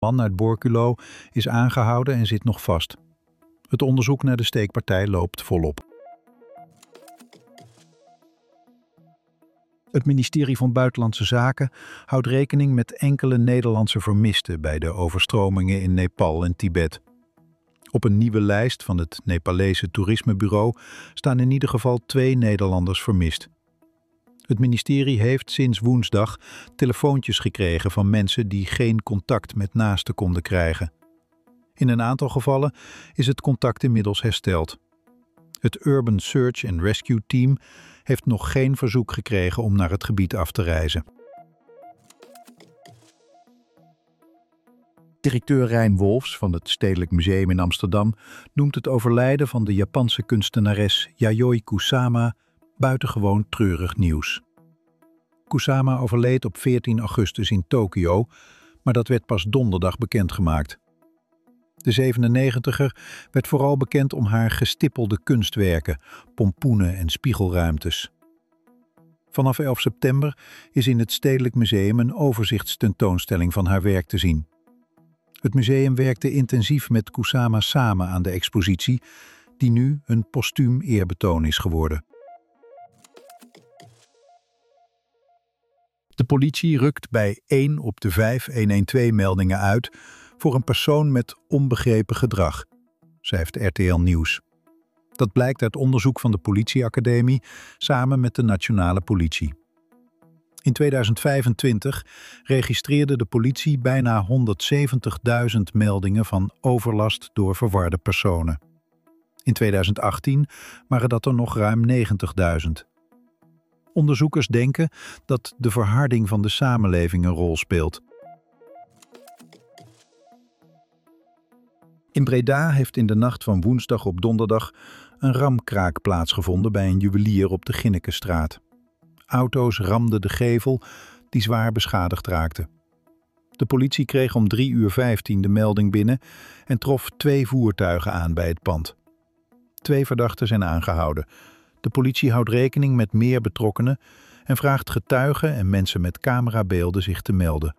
Een man uit Borculo is aangehouden en zit nog vast. Het onderzoek naar de steekpartij loopt volop. Het ministerie van Buitenlandse Zaken houdt rekening met enkele Nederlandse vermisten bij de overstromingen in Nepal en Tibet. Op een nieuwe lijst van het Nepalese toerismebureau staan in ieder geval 2 Nederlanders vermist. Het ministerie heeft sinds woensdag telefoontjes gekregen van mensen die geen contact met naasten konden krijgen. In een aantal gevallen is het contact inmiddels hersteld. Het Urban Search and Rescue Team heeft nog geen verzoek gekregen om naar het gebied af te reizen. Directeur Rijn Wolfs van het Stedelijk Museum in Amsterdam noemt het overlijden van de Japanse kunstenares Yayoi Kusama buitengewoon treurig nieuws. Kusama overleed op 14 augustus in Tokio, maar dat werd pas donderdag bekendgemaakt. De 97er werd vooral bekend om haar gestippelde kunstwerken, pompoenen en spiegelruimtes. Vanaf 11 september is in het Stedelijk Museum een overzichtstentoonstelling van haar werk te zien. Het museum werkte intensief met Kusama samen aan de expositie, die nu een postuum eerbetoon is geworden. De politie rukt bij 1 op de 5 112-meldingen uit voor een persoon met onbegrepen gedrag, schrijft RTL Nieuws. Dat blijkt uit onderzoek van de politieacademie samen met de nationale politie. In 2025 registreerde de politie bijna 170.000 meldingen van overlast door verwarde personen. In 2018 waren dat er nog ruim 90.000. Onderzoekers denken dat de verharding van de samenleving een rol speelt. In Breda heeft in de nacht van woensdag op donderdag een ramkraak plaatsgevonden bij een juwelier op de Ginnekenstraat. Auto's ramden de gevel die zwaar beschadigd raakte. De politie kreeg om 3:15 de melding binnen en trof 2 voertuigen aan bij het pand. 2 verdachten zijn aangehouden. De politie houdt rekening met meer betrokkenen en vraagt getuigen en mensen met camerabeelden zich te melden.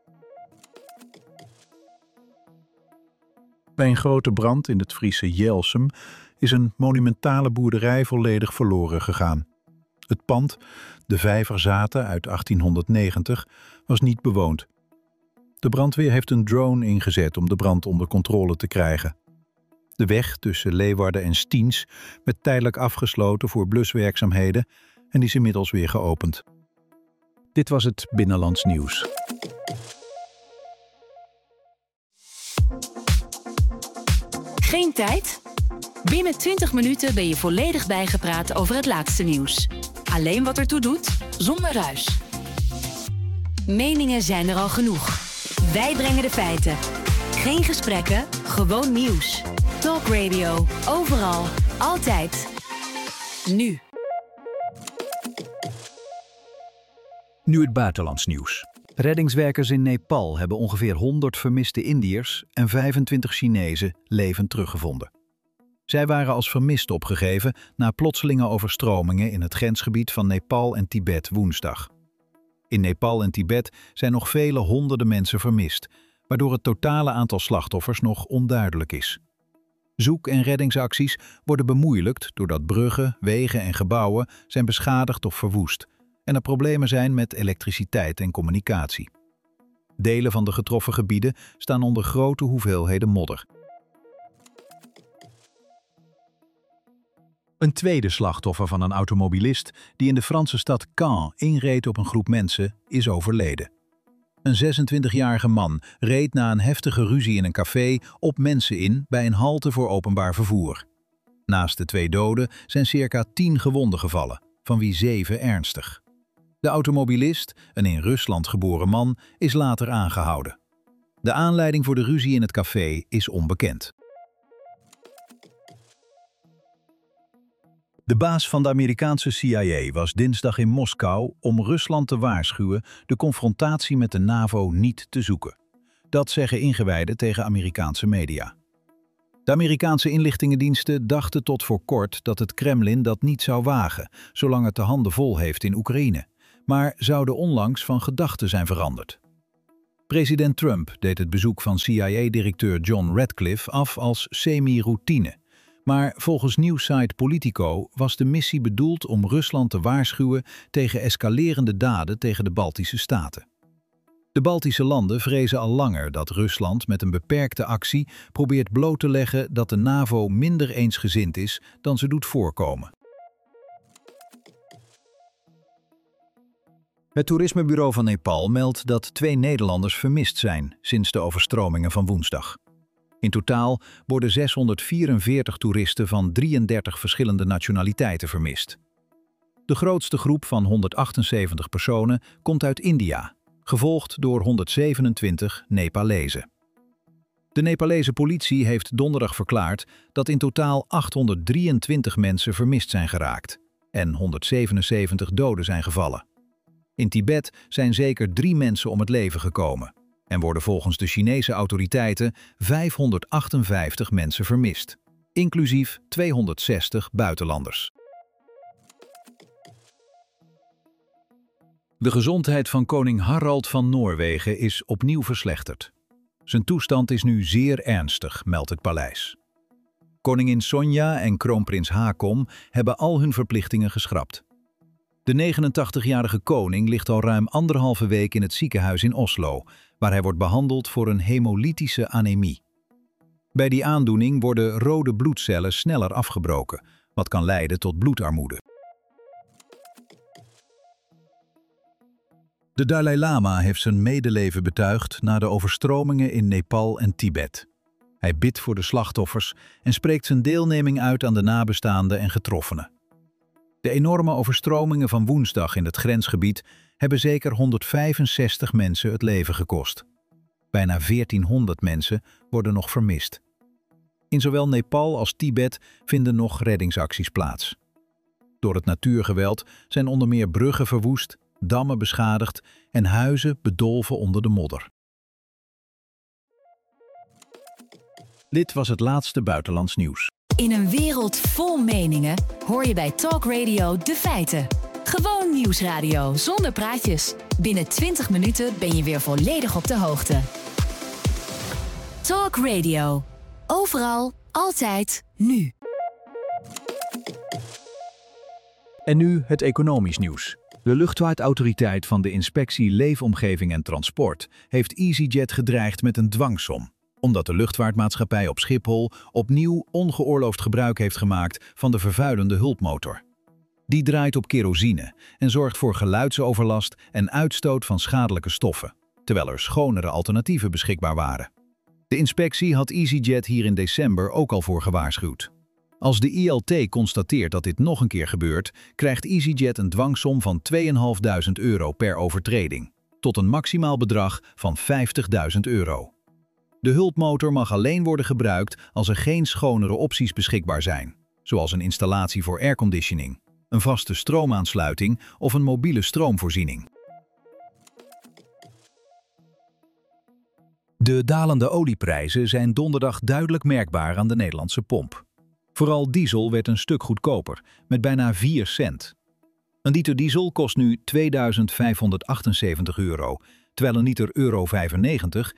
Bij een grote brand in het Friese Jelsum is een monumentale boerderij volledig verloren gegaan. Het pand, de Vijverzaten uit 1890, was niet bewoond. De brandweer heeft een drone ingezet om de brand onder controle te krijgen. De weg tussen Leeuwarden en Stiens werd tijdelijk afgesloten voor bluswerkzaamheden en is inmiddels weer geopend. Dit was het Binnenlands Nieuws. Geen tijd? Binnen 20 minuten ben je volledig bijgepraat over het laatste nieuws. Alleen wat ertoe doet, zonder ruis. Meningen zijn er al genoeg. Wij brengen de feiten. Geen gesprekken, gewoon nieuws. Talk Radio, overal, altijd. Nu. Nu het buitenlands nieuws. Reddingswerkers in Nepal hebben ongeveer 100 vermiste Indiërs en 25 Chinezen levend teruggevonden. Zij waren als vermist opgegeven na plotselinge overstromingen in het grensgebied van Nepal en Tibet woensdag. In Nepal en Tibet zijn nog vele honderden mensen vermist, waardoor het totale aantal slachtoffers nog onduidelijk is. Zoek- en reddingsacties worden bemoeilijkt doordat bruggen, wegen en gebouwen zijn beschadigd of verwoest en er problemen zijn met elektriciteit en communicatie. Delen van de getroffen gebieden staan onder grote hoeveelheden modder. Een tweede slachtoffer van een automobilist die in de Franse stad Caen inreed op een groep mensen is overleden. Een 26-jarige man reed na een heftige ruzie in een café op mensen in bij een halte voor openbaar vervoer. Naast de 2 doden zijn circa 10 gewonden gevallen, van wie 7 ernstig. De automobilist, een in Rusland geboren man, is later aangehouden. De aanleiding voor de ruzie in het café is onbekend. De baas van de Amerikaanse CIA was dinsdag in Moskou om Rusland te waarschuwen de confrontatie met de NAVO niet te zoeken. Dat zeggen ingewijden tegen Amerikaanse media. De Amerikaanse inlichtingendiensten dachten tot voor kort dat het Kremlin dat niet zou wagen, zolang het de handen vol heeft in Oekraïne, maar zouden onlangs van gedachten zijn veranderd. President Trump deed het bezoek van CIA-directeur John Ratcliffe af als semi-routine. Maar volgens nieuwssite Politico was de missie bedoeld om Rusland te waarschuwen tegen escalerende daden tegen de Baltische staten. De Baltische landen vrezen al langer dat Rusland met een beperkte actie probeert bloot te leggen dat de NAVO minder eensgezind is dan ze doet voorkomen. Het toerismebureau van Nepal meldt dat 2 Nederlanders vermist zijn sinds de overstromingen van woensdag. In totaal worden 644 toeristen van 33 verschillende nationaliteiten vermist. De grootste groep van 178 personen komt uit India, gevolgd door 127 Nepalezen. De Nepalese politie heeft donderdag verklaard dat in totaal 823 mensen vermist zijn geraakt en 177 doden zijn gevallen. In Tibet zijn zeker 3 mensen om het leven gekomen en worden volgens de Chinese autoriteiten 558 mensen vermist, inclusief 260 buitenlanders. De gezondheid van koning Harald van Noorwegen is opnieuw verslechterd. Zijn toestand is nu zeer ernstig, meldt het paleis. Koningin Sonja en kroonprins Haakon hebben al hun verplichtingen geschrapt. De 89-jarige koning ligt al ruim 1,5 week in het ziekenhuis in Oslo, waar hij wordt behandeld voor een hemolytische anemie. Bij die aandoening worden rode bloedcellen sneller afgebroken, wat kan leiden tot bloedarmoede. De Dalai Lama heeft zijn medeleven betuigd na de overstromingen in Nepal en Tibet. Hij bidt voor de slachtoffers en spreekt zijn deelneming uit aan de nabestaanden en getroffenen. De enorme overstromingen van woensdag in het grensgebied hebben zeker 165 mensen het leven gekost. Bijna 1400 mensen worden nog vermist. In zowel Nepal als Tibet vinden nog reddingsacties plaats. Door het natuurgeweld zijn onder meer bruggen verwoest, dammen beschadigd en huizen bedolven onder de modder. Dit was het laatste buitenlands nieuws. In een wereld vol meningen hoor je bij Talk Radio de feiten. Gewoon nieuwsradio zonder praatjes. Binnen 20 minuten ben je weer volledig op de hoogte. Talk Radio. Overal, altijd, nu. En nu het economisch nieuws. De luchtvaartautoriteit van de Inspectie Leefomgeving en Transport heeft EasyJet gedreigd met een dwangsom, omdat de luchtvaartmaatschappij op Schiphol opnieuw ongeoorloofd gebruik heeft gemaakt van de vervuilende hulpmotor. Die draait op kerosine en zorgt voor geluidsoverlast en uitstoot van schadelijke stoffen, terwijl er schonere alternatieven beschikbaar waren. De inspectie had EasyJet hier in december ook al voor gewaarschuwd. Als de ILT constateert dat dit nog een keer gebeurt, krijgt EasyJet een dwangsom van €2.500 per overtreding, tot een maximaal bedrag van €50.000. De hulpmotor mag alleen worden gebruikt als er geen schonere opties beschikbaar zijn, zoals een installatie voor airconditioning, een vaste stroomaansluiting of een mobiele stroomvoorziening. De dalende olieprijzen zijn donderdag duidelijk merkbaar aan de Nederlandse pomp. Vooral diesel werd een stuk goedkoper, met bijna 4 cent. Een liter diesel kost nu €2.578, terwijl een liter euro 95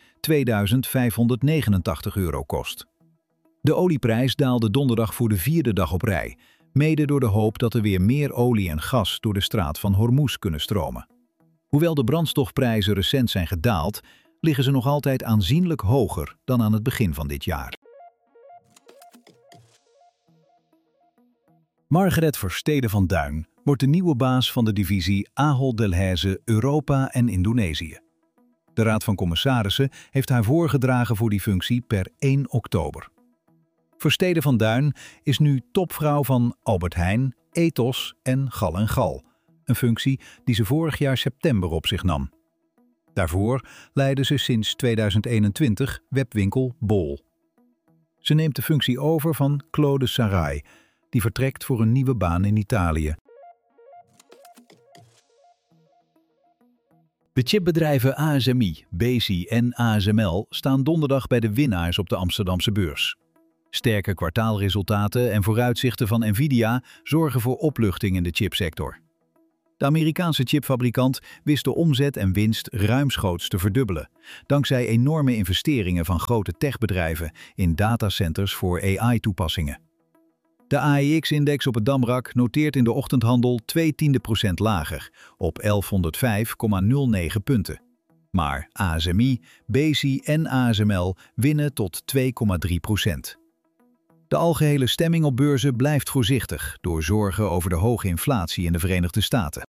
€2.589 kost. De olieprijs daalde donderdag voor de 4e dag op rij, mede door de hoop dat er weer meer olie en gas door de straat van Hormuz kunnen stromen. Hoewel de brandstofprijzen recent zijn gedaald, liggen ze nog altijd aanzienlijk hoger dan aan het begin van dit jaar. Margaret Versteden van Duin wordt de nieuwe baas van de divisie Ahold Delhaize Europa en Indonesië. De Raad van Commissarissen heeft haar voorgedragen voor die functie per 1 oktober. Versteden van Duin is nu topvrouw van Albert Heijn, Ethos en Gal & Gal, een functie die ze vorig jaar september op zich nam. Daarvoor leidde ze sinds 2021 webwinkel Bol. Ze neemt de functie over van Claude Sarai, die vertrekt voor een nieuwe baan in Italië. De chipbedrijven ASMI, Besi en ASML staan donderdag bij de winnaars op de Amsterdamse beurs. Sterke kwartaalresultaten en vooruitzichten van Nvidia zorgen voor opluchting in de chipsector. De Amerikaanse chipfabrikant wist de omzet en winst ruimschoots te verdubbelen, dankzij enorme investeringen van grote techbedrijven in datacenters voor AI-toepassingen. De AEX-index op het Damrak noteert in de ochtendhandel 0,2% lager, op 1105,09 punten. Maar ASMI, BESI en ASML winnen tot 2,3%. De algehele stemming op beurzen blijft voorzichtig door zorgen over de hoge inflatie in de Verenigde Staten.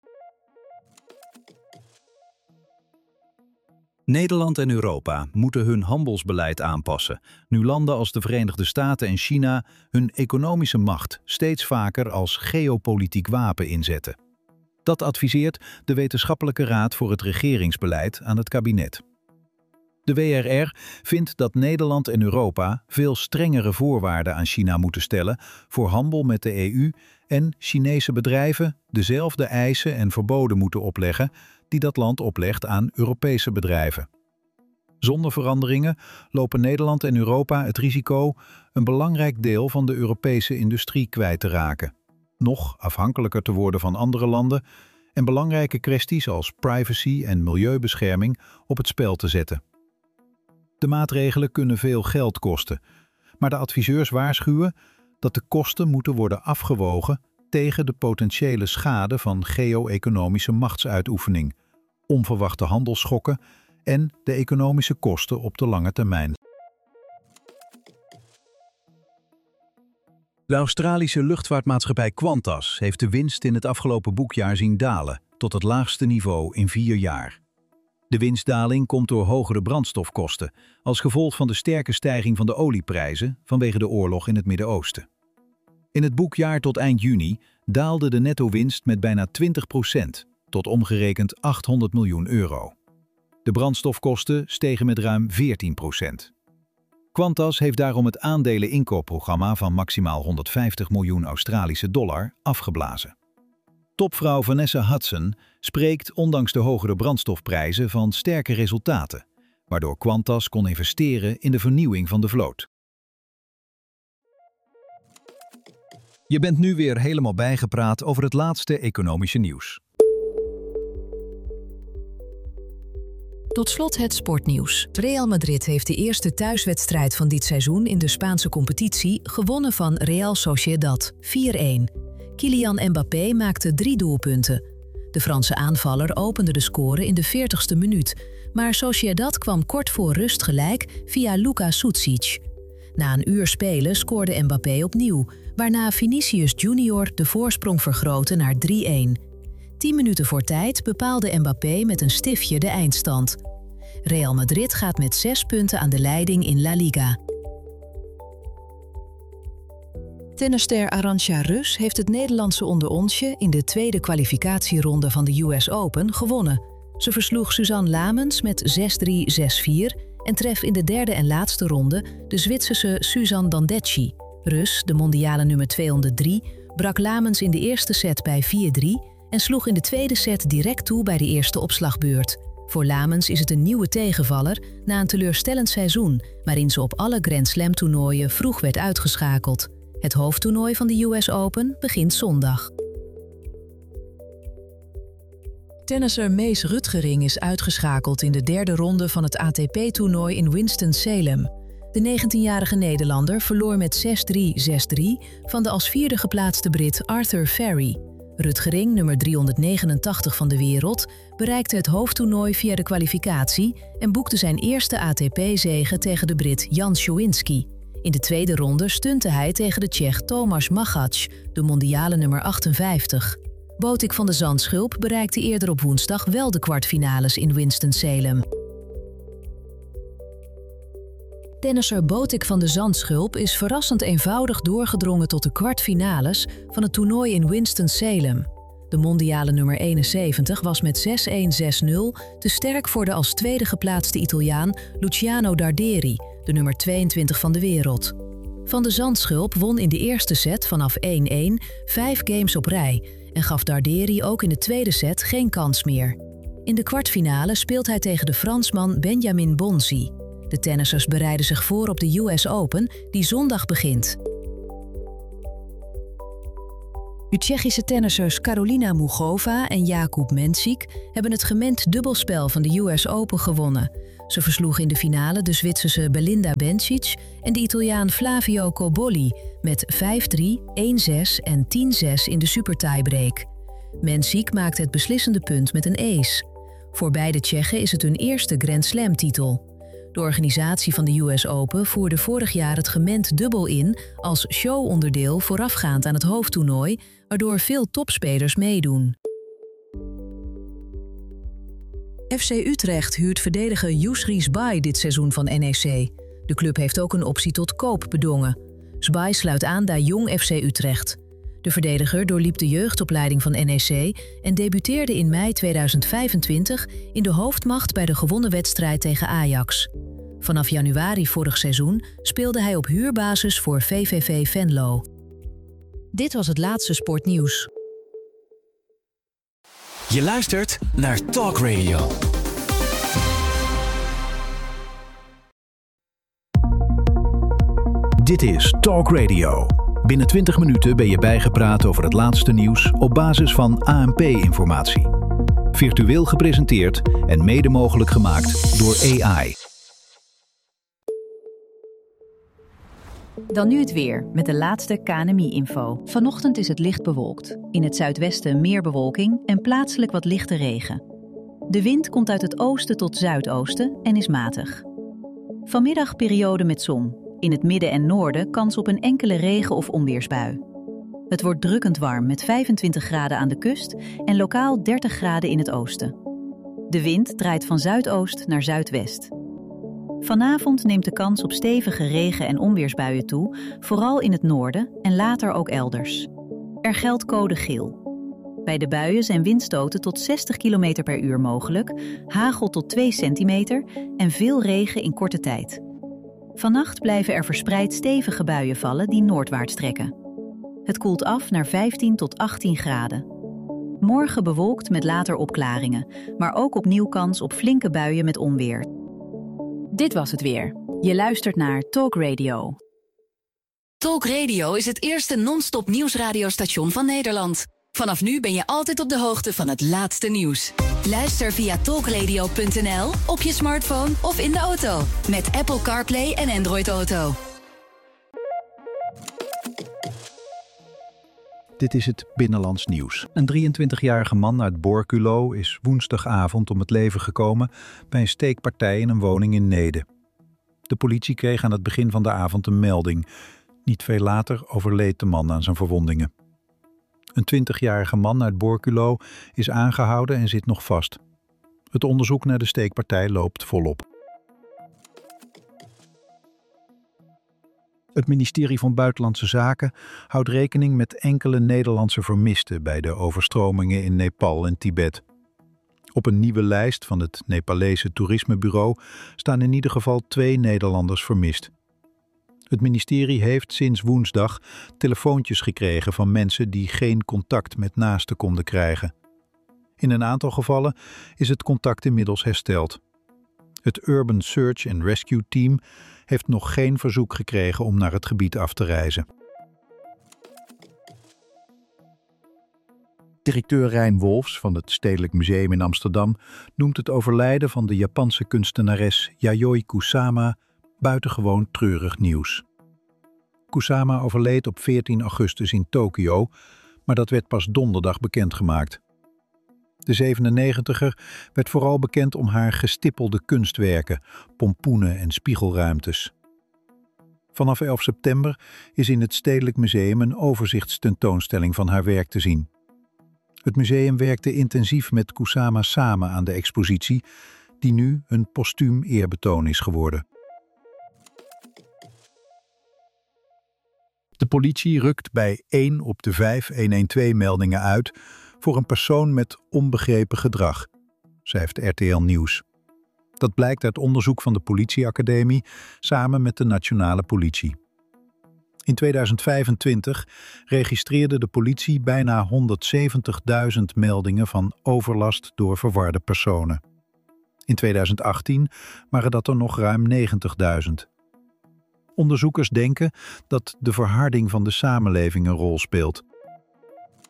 Nederland en Europa moeten hun handelsbeleid aanpassen, nu landen als de Verenigde Staten en China hun economische macht steeds vaker als geopolitiek wapen inzetten. Dat adviseert de Wetenschappelijke Raad voor het Regeringsbeleid aan het kabinet. De WRR vindt dat Nederland en Europa veel strengere voorwaarden aan China moeten stellen voor handel met de EU en Chinese bedrijven dezelfde eisen en verboden moeten opleggen die dat land oplegt aan Europese bedrijven. Zonder veranderingen lopen Nederland en Europa het risico een belangrijk deel van de Europese industrie kwijt te raken, nog afhankelijker te worden van andere landen en belangrijke kwesties als privacy en milieubescherming op het spel te zetten. De maatregelen kunnen veel geld kosten, maar de adviseurs waarschuwen dat de kosten moeten worden afgewogen tegen de potentiële schade van geo-economische machtsuitoefening, onverwachte handelsschokken en de economische kosten op de lange termijn. De Australische luchtvaartmaatschappij Qantas heeft de winst in het afgelopen boekjaar zien dalen tot het laagste niveau in 4 jaar. De winstdaling komt door hogere brandstofkosten als gevolg van de sterke stijging van de olieprijzen vanwege de oorlog in het Midden-Oosten. In het boekjaar tot eind juni daalde de netto-winst met bijna 20% tot omgerekend €800 miljoen. De brandstofkosten stegen met ruim 14%. Qantas heeft daarom het aandeleninkoopprogramma van maximaal $150 miljoen afgeblazen. Topvrouw Vanessa Hudson spreekt ondanks de hogere brandstofprijzen van sterke resultaten, waardoor Qantas kon investeren in de vernieuwing van de vloot. Je bent nu weer helemaal bijgepraat over het laatste economische nieuws. Tot slot het sportnieuws. Real Madrid heeft de eerste thuiswedstrijd van dit seizoen in de Spaanse competitie gewonnen van Real Sociedad, 4-1. Kylian Mbappé maakte 3 doelpunten. De Franse aanvaller opende de score in de 40ste minuut, maar Sociedad kwam kort voor rust gelijk via Luka Sucic. Na een uur spelen scoorde Mbappé opnieuw, waarna Vinicius Junior de voorsprong vergrootte naar 3-1. 10 minuten voor tijd bepaalde Mbappé met een stiftje de eindstand. Real Madrid gaat met 6 punten aan de leiding in La Liga. Tennisster Arantxa Rus heeft het Nederlandse onderonsje in de tweede kwalificatieronde van de US Open gewonnen. Ze versloeg Suzanne Lamens met 6-3, 6-4 en treft in de derde en laatste ronde de Zwitserse Suzanne Dandecchi. Rus, de mondiale nummer 203, brak Lamens in de eerste set bij 4-3 en sloeg in de tweede set direct toe bij de eerste opslagbeurt. Voor Lamens is het een nieuwe tegenvaller na een teleurstellend seizoen, waarin ze op alle Grand Slam toernooien vroeg werd uitgeschakeld. Het hoofdtoernooi van de US Open begint zondag. Tennisser Mees Rutgering is uitgeschakeld in de derde ronde van het ATP-toernooi in Winston-Salem. De 19-jarige Nederlander verloor met 6-3, 6-3 van de als vierde geplaatste Brit Arthur Ferry. Rutgering, nummer 389 van de wereld, bereikte het hoofdtoernooi via de kwalificatie en boekte zijn eerste ATP-zege tegen de Brit Jan Schowinski. In de tweede ronde stunte hij tegen de Tsjech Tomáš Machac, de mondiale nummer 58. Botik van de Zandschulp bereikte eerder op woensdag wel de kwartfinales in Winston-Salem. Tennisser Botik van de Zandschulp is verrassend eenvoudig doorgedrongen tot de kwartfinales van het toernooi in Winston-Salem. De mondiale nummer 71 was met 6-1, 6-0 te sterk voor de als tweede geplaatste Italiaan Luciano Darderi, de nummer 22 van de wereld. Van de Zandschulp won in de eerste set vanaf 1-1 5 games op rij en gaf Darderi ook in de tweede set geen kans meer. In de kwartfinale speelt hij tegen de Fransman Benjamin Bonzi. De tennissers bereiden zich voor op de US Open, die zondag begint. De Tsjechische tennissers Karolina Muchova en Jakub Mensik hebben het gemengd dubbelspel van de US Open gewonnen. Ze versloegen in de finale de Zwitserse Belinda Bencic en de Italiaan Flavio Cobolli met 5-3, 1-6 en 10-6 in de supertiebreak. Mensik maakte het beslissende punt met een ace. Voor beide Tsjechen is het hun eerste Grand Slam-titel. De organisatie van de US Open voerde vorig jaar het gemengd dubbel in als showonderdeel voorafgaand aan het hoofdtoernooi, waardoor veel topspelers meedoen. FC Utrecht huurt verdediger Yousri Zbay dit seizoen van NEC. De club heeft ook een optie tot koop bedongen. Zbay sluit aan bij Jong FC Utrecht. De verdediger doorliep de jeugdopleiding van NEC en debuteerde in mei 2025 in de hoofdmacht bij de gewonnen wedstrijd tegen Ajax. Vanaf januari vorig seizoen speelde hij op huurbasis voor VVV Venlo. Dit was het laatste sportnieuws. Je luistert naar Talk Radio. Dit is Talk Radio. Binnen 20 minuten ben je bijgepraat over het laatste nieuws op basis van ANP-informatie. Virtueel gepresenteerd en mede mogelijk gemaakt door AI. Dan nu het weer, met de laatste KNMI-info. Vanochtend is het licht bewolkt. In het zuidwesten meer bewolking en plaatselijk wat lichte regen. De wind komt uit het oosten tot zuidoosten en is matig. Vanmiddag periode met zon. In het midden en noorden kans op een enkele regen- of onweersbui. Het wordt drukkend warm met 25 graden aan de kust en lokaal 30 graden in het oosten. De wind draait van zuidoost naar zuidwest. Vanavond neemt de kans op stevige regen- en onweersbuien toe, vooral in het noorden en later ook elders. Er geldt code geel. Bij de buien zijn windstoten tot 60 km per uur mogelijk, hagel tot 2 centimeter en veel regen in korte tijd. Vannacht blijven er verspreid stevige buien vallen die noordwaarts trekken. Het koelt af naar 15 tot 18 graden. Morgen bewolkt met later opklaringen, maar ook opnieuw kans op flinke buien met onweer. Dit was het weer. Je luistert naar Talk Radio. Talk Radio is het eerste non-stop nieuwsradiostation van Nederland. Vanaf nu ben je altijd op de hoogte van het laatste nieuws. Luister via talkradio.nl, op je smartphone of in de auto. Met Apple CarPlay en Android Auto. Dit is het Binnenlands Nieuws. Een 23-jarige man uit Borculo is woensdagavond om het leven gekomen bij een steekpartij in een woning in Neede. De politie kreeg aan het begin van de avond een melding. Niet veel later overleed de man aan zijn verwondingen. Een 20-jarige man uit Borculo is aangehouden en zit nog vast. Het onderzoek naar de steekpartij loopt volop. Het ministerie van Buitenlandse Zaken houdt rekening met enkele Nederlandse vermisten bij de overstromingen in Nepal en Tibet. Op een nieuwe lijst van het Nepalese toerismebureau staan in ieder geval 2 Nederlanders vermist. Het ministerie heeft sinds woensdag telefoontjes gekregen van mensen die geen contact met naasten konden krijgen. In een aantal gevallen is het contact inmiddels hersteld. Het Urban Search and Rescue Team heeft nog geen verzoek gekregen om naar het gebied af te reizen. Directeur Rijn Wolfs van het Stedelijk Museum in Amsterdam noemt het overlijden van de Japanse kunstenares Yayoi Kusama buitengewoon treurig nieuws. Kusama overleed op 14 augustus in Tokio, maar dat werd pas donderdag bekendgemaakt. De 97er werd vooral bekend om haar gestippelde kunstwerken, pompoenen en spiegelruimtes. Vanaf 11 september is in het Stedelijk Museum een overzichtstentoonstelling van haar werk te zien. Het museum werkte intensief met Kusama samen aan de expositie, die nu een postuum eerbetoon is geworden. De politie rukt bij 1 op de 5 112-meldingen uit voor een persoon met onbegrepen gedrag, schrijft RTL Nieuws. Dat blijkt uit onderzoek van de politieacademie samen met de nationale politie. In 2025 registreerde de politie bijna 170.000 meldingen van overlast door verwarde personen. In 2018 waren dat er nog ruim 90.000. Onderzoekers denken dat de verharding van de samenleving een rol speelt.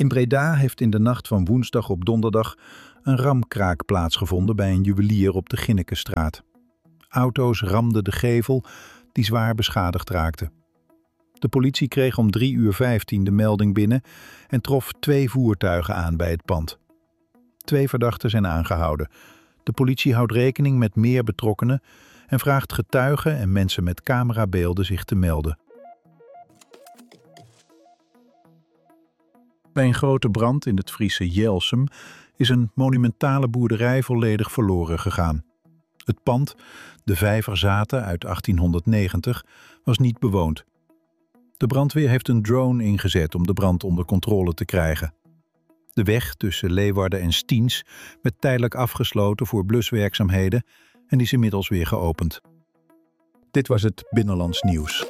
In Breda heeft in de nacht van woensdag op donderdag een ramkraak plaatsgevonden bij een juwelier op de Ginnekenstraat. Auto's ramden de gevel die zwaar beschadigd raakte. De politie kreeg om 3:15 de melding binnen en trof 2 voertuigen aan bij het pand. 2 verdachten zijn aangehouden. De politie houdt rekening met meer betrokkenen en vraagt getuigen en mensen met camerabeelden zich te melden. Bij een grote brand in het Friese Jelsum is een monumentale boerderij volledig verloren gegaan. Het pand, de Vijverzaten uit 1890, was niet bewoond. De brandweer heeft een drone ingezet om de brand onder controle te krijgen. De weg tussen Leeuwarden en Stiens werd tijdelijk afgesloten voor bluswerkzaamheden en is inmiddels weer geopend. Dit was het Binnenlands Nieuws.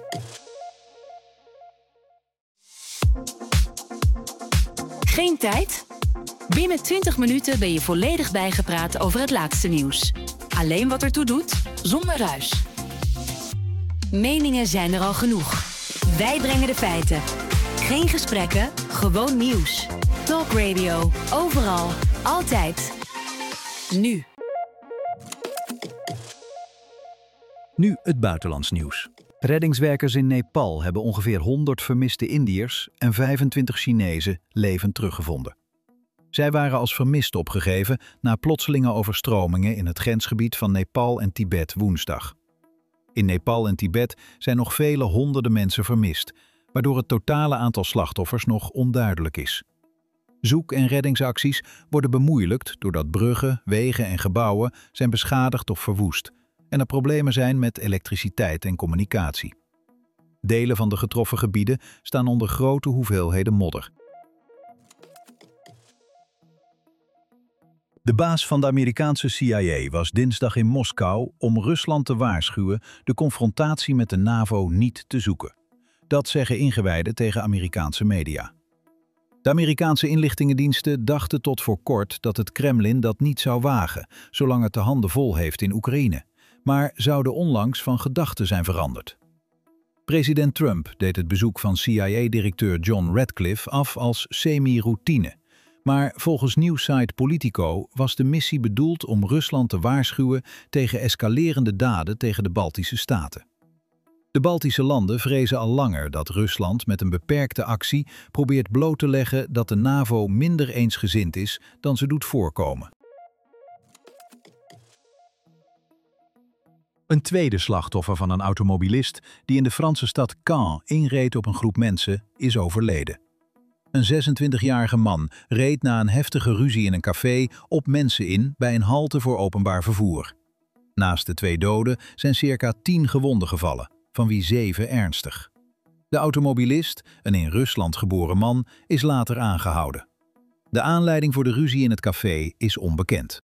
Geen tijd? Binnen 20 minuten ben je volledig bijgepraat over het laatste nieuws. Alleen wat ertoe doet, zonder ruis. Meningen zijn er al genoeg. Wij brengen de feiten. Geen gesprekken, gewoon nieuws. Talk Radio, overal, altijd. Nu. Nu het buitenlands nieuws. Reddingswerkers in Nepal hebben ongeveer 100 vermiste Indiërs en 25 Chinezen levend teruggevonden. Zij waren als vermist opgegeven na plotselinge overstromingen in het grensgebied van Nepal en Tibet woensdag. In Nepal en Tibet zijn nog vele honderden mensen vermist, waardoor het totale aantal slachtoffers nog onduidelijk is. Zoek- en reddingsacties worden bemoeilijkt doordat bruggen, wegen en gebouwen zijn beschadigd of verwoest en er problemen zijn met elektriciteit en communicatie. Delen van de getroffen gebieden staan onder grote hoeveelheden modder. De baas van de Amerikaanse CIA was dinsdag in Moskou om Rusland te waarschuwen de confrontatie met de NAVO niet te zoeken. Dat zeggen ingewijden tegen Amerikaanse media. De Amerikaanse inlichtingendiensten dachten tot voor kort dat het Kremlin dat niet zou wagen, zolang het de handen vol heeft in Oekraïne, maar zouden onlangs van gedachten zijn veranderd. President Trump deed het bezoek van CIA-directeur John Ratcliffe af als semi-routine. Maar volgens nieuwssite Politico was de missie bedoeld om Rusland te waarschuwen tegen escalerende daden tegen de Baltische staten. De Baltische landen vrezen al langer dat Rusland met een beperkte actie probeert bloot te leggen dat de NAVO minder eensgezind is dan ze doet voorkomen. Een tweede slachtoffer van een automobilist die in de Franse stad Caen inreed op een groep mensen is overleden. Een 26-jarige man reed na een heftige ruzie in een café op mensen in bij een halte voor openbaar vervoer. Naast de 2 doden zijn circa 10 gewonden gevallen, van wie 7 ernstig. De automobilist, een in Rusland geboren man, is later aangehouden. De aanleiding voor de ruzie in het café is onbekend.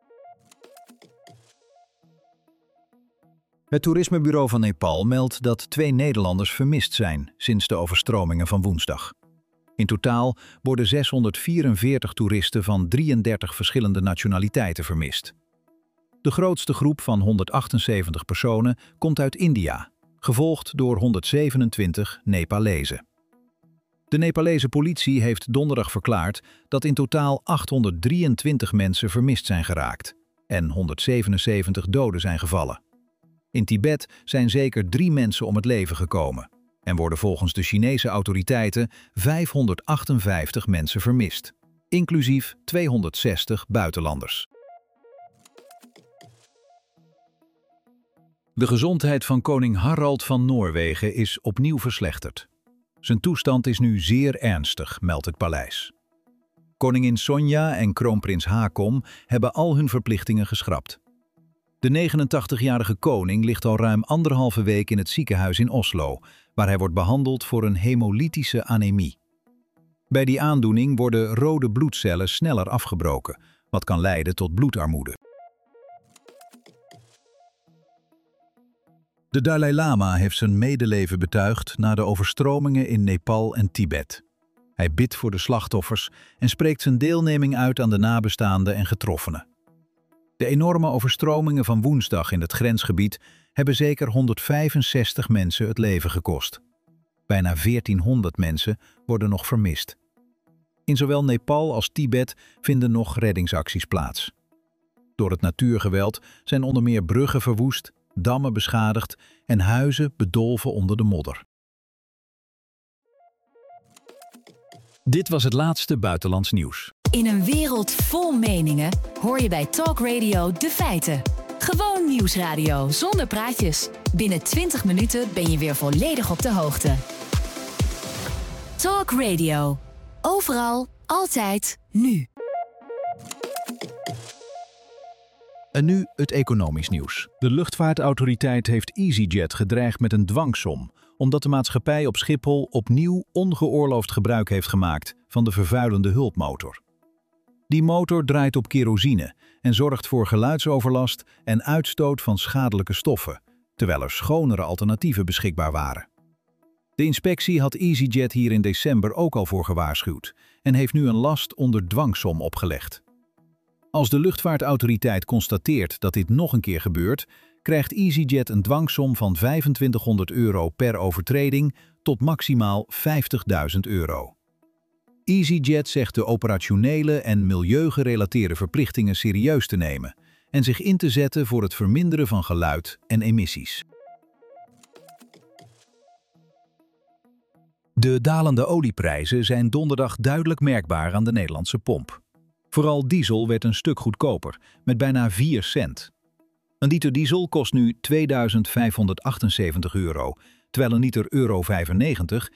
Het toerismebureau van Nepal meldt dat 2 Nederlanders vermist zijn sinds de overstromingen van woensdag. In totaal worden 644 toeristen van 33 verschillende nationaliteiten vermist. De grootste groep van 178 personen komt uit India, gevolgd door 127 Nepalezen. De Nepalese politie heeft donderdag verklaard dat in totaal 823 mensen vermist zijn geraakt en 177 doden zijn gevallen. In Tibet zijn zeker 3 mensen om het leven gekomen en worden volgens de Chinese autoriteiten 558 mensen vermist, inclusief 260 buitenlanders. De gezondheid van koning Harald van Noorwegen is opnieuw verslechterd. Zijn toestand is nu zeer ernstig, meldt het paleis. Koningin Sonja en kroonprins Haakon hebben al hun verplichtingen geschrapt. De 89-jarige koning ligt al ruim 1,5 week in het ziekenhuis in Oslo, waar hij wordt behandeld voor een hemolytische anemie. Bij die aandoening worden rode bloedcellen sneller afgebroken, wat kan leiden tot bloedarmoede. De Dalai Lama heeft zijn medeleven betuigd na de overstromingen in Nepal en Tibet. Hij bidt voor de slachtoffers en spreekt zijn deelneming uit aan de nabestaanden en getroffenen. De enorme overstromingen van woensdag in het grensgebied hebben zeker 165 mensen het leven gekost. Bijna 1400 mensen worden nog vermist. In zowel Nepal als Tibet vinden nog reddingsacties plaats. Door het natuurgeweld zijn onder meer bruggen verwoest, dammen beschadigd en huizen bedolven onder de modder. Dit was het laatste buitenlands nieuws. In een wereld vol meningen hoor je bij Talk Radio de feiten. Gewoon nieuwsradio zonder praatjes. Binnen 20 minuten ben je weer volledig op de hoogte. Talk Radio. Overal, altijd, nu. En nu het economisch nieuws. De luchtvaartautoriteit heeft EasyJet gedreigd met een dwangsom, omdat de maatschappij op Schiphol opnieuw ongeoorloofd gebruik heeft gemaakt van de vervuilende hulpmotor. Die motor draait op kerosine en zorgt voor geluidsoverlast en uitstoot van schadelijke stoffen, terwijl er schonere alternatieven beschikbaar waren. De inspectie had EasyJet hier in december ook al voor gewaarschuwd en heeft nu een last onder dwangsom opgelegd. Als de luchtvaartautoriteit constateert dat dit nog een keer gebeurt, krijgt EasyJet een dwangsom van €2500 per overtreding tot maximaal €50.000. EasyJet zegt de operationele en milieugerelateerde verplichtingen serieus te nemen en zich in te zetten voor het verminderen van geluid en emissies. De dalende olieprijzen zijn donderdag duidelijk merkbaar aan de Nederlandse pomp. Vooral diesel werd een stuk goedkoper, met bijna 4 cent. Een liter diesel kost nu €2578, terwijl een liter euro 95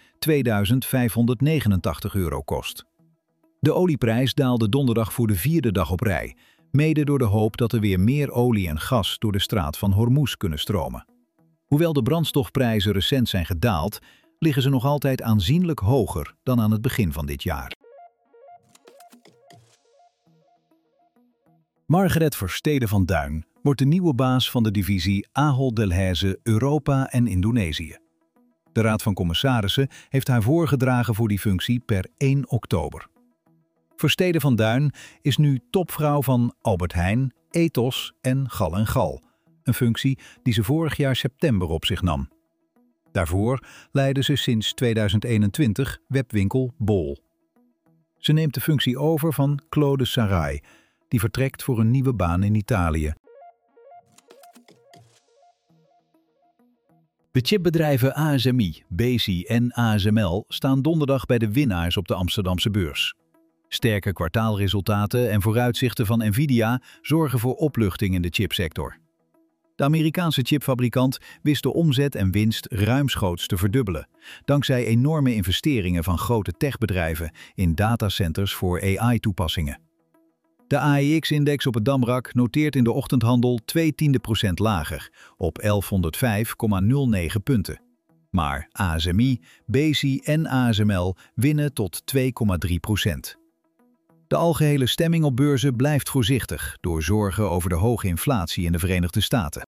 €2589 kost. De olieprijs daalde donderdag voor de 4e dag op rij, mede door de hoop dat er weer meer olie en gas door de straat van Hormuz kunnen stromen. Hoewel de brandstofprijzen recent zijn gedaald, liggen ze nog altijd aanzienlijk hoger dan aan het begin van dit jaar. Margaret Versteden van Duin wordt de nieuwe baas van de divisie Ahold Delhaize Europa en Indonesië. De Raad van Commissarissen heeft haar voorgedragen voor die functie per 1 oktober. Versteden van Duin is nu topvrouw van Albert Heijn, Ethos en Gal & Gal, een functie die ze vorig jaar september op zich nam. Daarvoor leidde ze sinds 2021 webwinkel Bol. Ze neemt de functie over van Claude Sarai, die vertrekt voor een nieuwe baan in Italië. De chipbedrijven ASMI, Besi en ASML staan donderdag bij de winnaars op de Amsterdamse beurs. Sterke kwartaalresultaten en vooruitzichten van Nvidia zorgen voor opluchting in de chipsector. De Amerikaanse chipfabrikant wist de omzet en winst ruimschoots te verdubbelen, dankzij enorme investeringen van grote techbedrijven in datacenters voor AI-toepassingen. De AEX-index op het Damrak noteert in de ochtendhandel 0,2% lager, op 1105,09 punten. Maar ASMI, Besi en ASML winnen tot 2,3%. De algehele stemming op beurzen blijft voorzichtig door zorgen over de hoge inflatie in de Verenigde Staten.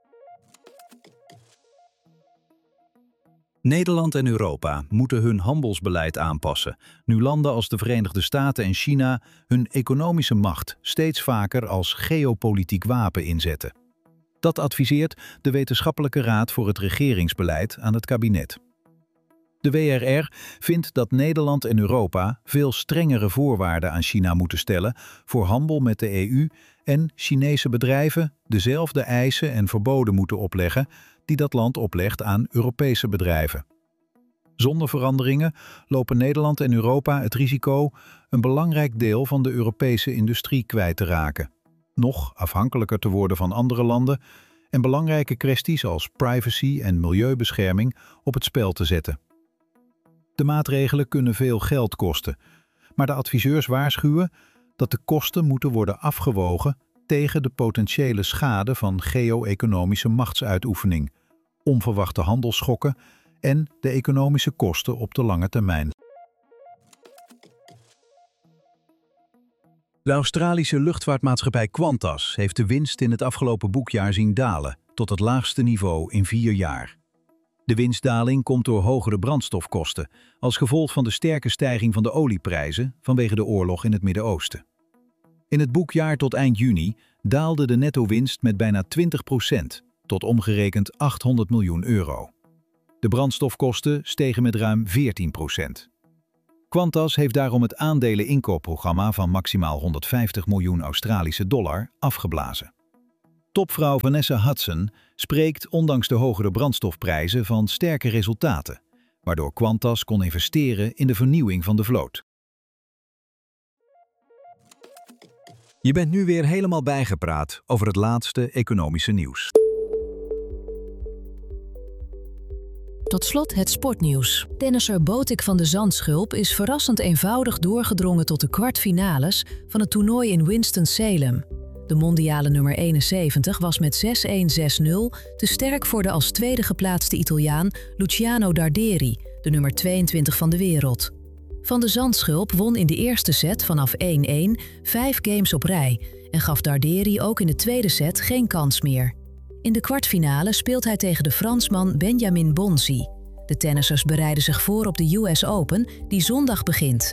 Nederland en Europa moeten hun handelsbeleid aanpassen, nu landen als de Verenigde Staten en China hun economische macht steeds vaker als geopolitiek wapen inzetten. Dat adviseert de Wetenschappelijke Raad voor het Regeringsbeleid aan het kabinet. De WRR vindt dat Nederland en Europa veel strengere voorwaarden aan China moeten stellen voor handel met de EU en Chinese bedrijven dezelfde eisen en verboden moeten opleggen die dat land oplegt aan Europese bedrijven. Zonder veranderingen lopen Nederland en Europa het risico een belangrijk deel van de Europese industrie kwijt te raken, nog afhankelijker te worden van andere landen en belangrijke kwesties als privacy en milieubescherming op het spel te zetten. De maatregelen kunnen veel geld kosten, maar de adviseurs waarschuwen dat de kosten moeten worden afgewogen tegen de potentiële schade van geo-economische machtsuitoefening, onverwachte handelsschokken en de economische kosten op de lange termijn. De Australische luchtvaartmaatschappij Qantas heeft de winst in het afgelopen boekjaar zien dalen tot het laagste niveau in 4 jaar. De winstdaling komt door hogere brandstofkosten als gevolg van de sterke stijging van de olieprijzen vanwege de oorlog in het Midden-Oosten. In het boekjaar tot eind juni daalde de netto-winst met bijna 20% tot omgerekend €800 miljoen. De brandstofkosten stegen met ruim 14%. Qantas heeft daarom het aandeleninkoopprogramma van maximaal 150 miljoen Australische dollar afgeblazen. Topvrouw Vanessa Hudson spreekt ondanks de hogere brandstofprijzen van sterke resultaten, waardoor Qantas kon investeren in de vernieuwing van de vloot. Je bent nu weer helemaal bijgepraat over het laatste economische nieuws. Tot slot het sportnieuws. Tennisser Botic van de Zandschulp is verrassend eenvoudig doorgedrongen tot de kwartfinales van het toernooi in Winston-Salem. De mondiale nummer 71 was met 6-1, 6-0 te sterk voor de als tweede geplaatste Italiaan Luciano Darderi, de nummer 22 van de wereld. Van de Zandschulp won in de eerste set vanaf 1-1 5 games op rij en gaf Darderi ook in de tweede set geen kans meer. In de kwartfinale speelt hij tegen de Fransman Benjamin Bonzi. De tennissers bereiden zich voor op de US Open, die zondag begint.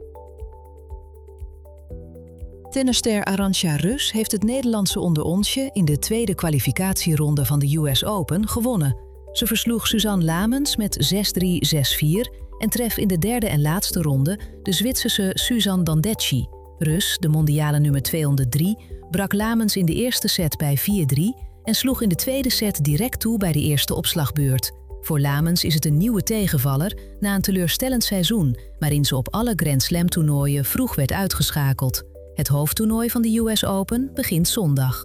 Tennisster Arantxa Rus heeft het Nederlandse onderonsje in de tweede kwalificatieronde van de US Open gewonnen. Ze versloeg Suzanne Lamens met 6-3, 6-4 en tref in de derde en laatste ronde de Zwitserse Suzanne Dandecchi. Rus, de mondiale nummer 203, brak Lamens in de eerste set bij 4-3 en sloeg in de tweede set direct toe bij de eerste opslagbeurt. Voor Lamens is het een nieuwe tegenvaller na een teleurstellend seizoen, waarin ze op alle Grand Slam toernooien vroeg werd uitgeschakeld. Het hoofdtoernooi van de US Open begint zondag.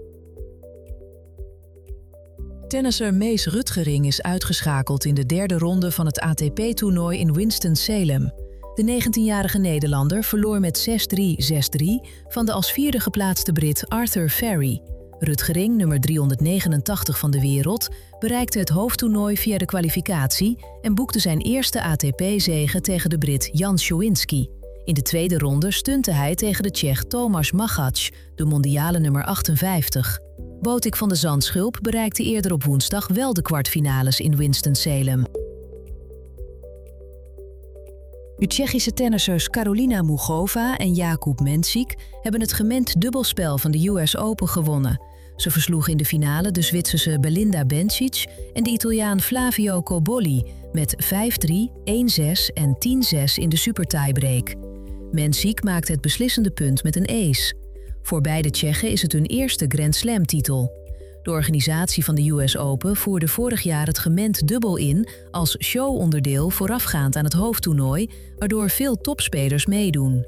Tennisser Mees Rutgering is uitgeschakeld in de derde ronde van het ATP-toernooi in Winston-Salem. De 19-jarige Nederlander verloor met 6-3, 6-3 van de als vierde geplaatste Brit Arthur Ferry. Rutgering, nummer 389 van de wereld, bereikte het hoofdtoernooi via de kwalificatie en boekte zijn eerste ATP-zege tegen de Brit Jan Schowinski. In de tweede ronde stunte hij tegen de Tsjech Tomáš Machac, de mondiale nummer 58. Botic van de Zandschulp bereikte eerder op woensdag wel de kwartfinales in Winston-Salem. De Tsjechische tennissers Karolina Mugova en Jakub Mensik hebben het gemengd dubbelspel van de US Open gewonnen. Ze versloegen in de finale de Zwitserse Belinda Bencic en de Italiaan Flavio Cobolli met 5-3, 1-6 en 10-6 in de supertiebreak. Mensik maakte het beslissende punt met een ace. Voor beide Tsjechen is het hun eerste Grand Slam-titel. De organisatie van de US Open voerde vorig jaar het gemengd dubbel in als showonderdeel voorafgaand aan het hoofdtoernooi, waardoor veel topspelers meedoen.